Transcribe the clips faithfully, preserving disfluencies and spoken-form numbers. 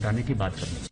हटाने की बात करनी।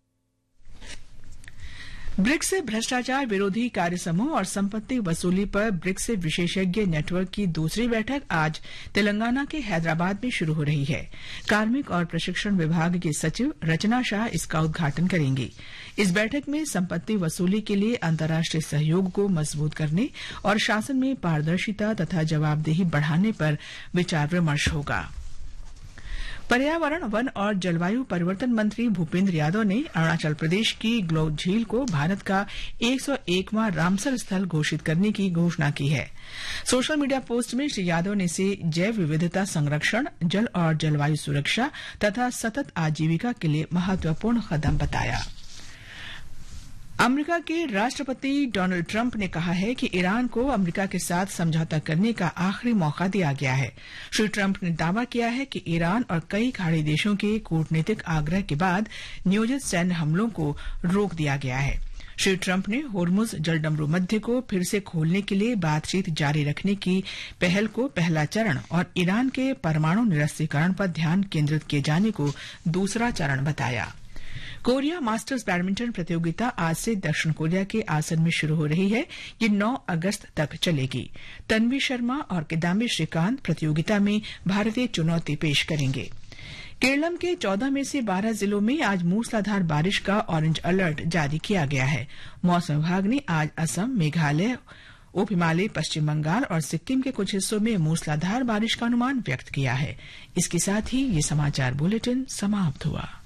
ब्रिक्स भ्रष्टाचार विरोधी कार्य समूह और संपत्ति वसूली पर ब्रिक्स विशेषज्ञ नेटवर्क की दूसरी बैठक आज तेलंगाना के हैदराबाद में शुरू हो रही है। कार्मिक और प्रशिक्षण विभाग की सचिव रचना शाह इसका उद्घाटन करेंगी। इस बैठक में संपत्ति वसूली के लिए अंतर्राष्ट्रीय सहयोग को मजबूत करने और शासन में पारदर्शिता तथा जवाबदेही बढ़ाने पर विचार विमर्श होगा। पर्यावरण, वन और जलवायु परिवर्तन मंत्री भूपेंद्र यादव ने अरुणाचल प्रदेश की ग्लो झील को भारत का एक सौ एकवां रामसर स्थल घोषित करने की घोषणा की है। सोशल मीडिया पोस्ट में श्री यादव ने इसे जैव विविधता संरक्षण, जल और जलवायु सुरक्षा तथा सतत आजीविका के लिए महत्वपूर्ण कदम बताया। अमेरिका के राष्ट्रपति डोनाल्ड ट्रंप ने कहा है कि ईरान को अमेरिका के साथ समझौता करने का आखिरी मौका दिया गया है। श्री ट्रंप ने दावा किया है कि ईरान और कई खाड़ी देशों के कूटनीतिक आग्रह के बाद नियोजित सैन्य हमलों को रोक दिया गया है। श्री ट्रंप ने होर्मुज जलडमरू मध्य को फिर से खोलने के लिए बातचीत जारी रखने की पहल को पहला चरण और ईरान के परमाणु निरस्त्रीकरण पर ध्यान केंद्रित किए जाने को दूसरा चरण बताया। कोरिया मास्टर्स बैडमिंटन प्रतियोगिता आज से दक्षिण कोरिया के आसन में शुरू हो रही है। ये नौ अगस्त तक चलेगी। तन्वी शर्मा और किदाम्बी श्रीकांत प्रतियोगिता में भारतीय चुनौती पेश करेंगे। केरलम के चौदह में से बारह जिलों में आज मूसलाधार बारिश का ऑरेंज अलर्ट जारी किया गया है। मौसम विभाग ने आज असम, मेघालय, उप हिमालय, पश्चिम बंगाल और सिक्किम के कुछ हिस्सों में मूसलाधार बारिश का अनुमान व्यक्त किया है। इसके साथ ही ये समाचार बुलेटिन समाप्त हुआ।